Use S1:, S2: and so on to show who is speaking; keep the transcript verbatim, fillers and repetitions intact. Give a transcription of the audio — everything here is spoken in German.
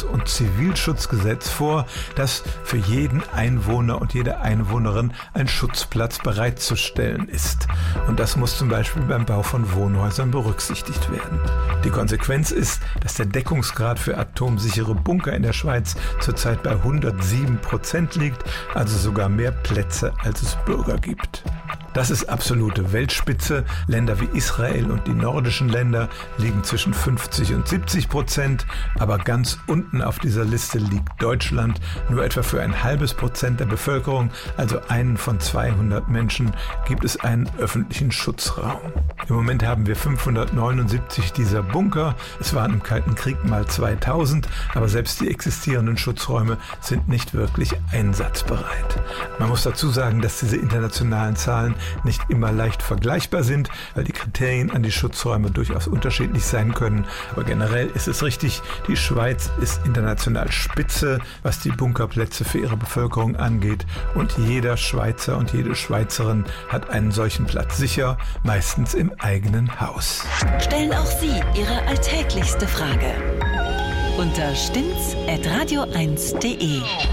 S1: Verfassungsschutz- und Zivilschutzgesetz vor, dass für jeden Einwohner und jede Einwohnerin ein Schutzplatz bereitzustellen ist. Und das muss zum Beispiel beim Bau von Wohnhäusern berücksichtigt werden. Die Konsequenz ist, dass der Deckungsgrad für atomsichere Bunker in der Schweiz zurzeit bei hundertsieben Prozent liegt, also sogar mehr Plätze, als es Bürger gibt. Das ist absolute Weltspitze. Länder wie Israel und die nordischen Länder liegen zwischen fünfzig und siebzig Prozent. Aber ganz unten auf dieser Liste liegt Deutschland. Nur etwa für ein halbes Prozent der Bevölkerung, also einen von zweihundert Menschen, gibt es einen öffentlichen Schutzraum. Im Moment haben wir fünfhundertneunundsiebzig dieser Bunker. Es waren im Kalten Krieg mal zweitausend, aber selbst die existierenden Schutzräume sind nicht wirklich einsatzbereit. Man muss dazu sagen, dass diese internationalen Zahlen nicht immer leicht vergleichbar sind, weil die Kriterien an die Schutzräume durchaus unterschiedlich sein können. Aber generell ist es richtig, die Schweiz ist international Spitze, was die Bunkerplätze für ihre Bevölkerung angeht. Und jeder Schweizer und jede Schweizerin hat einen solchen Platz sicher, meistens im eigenen Haus.
S2: Stellen auch Sie Ihre alltäglichste Frage unter stimmt's at radio eins punkt de.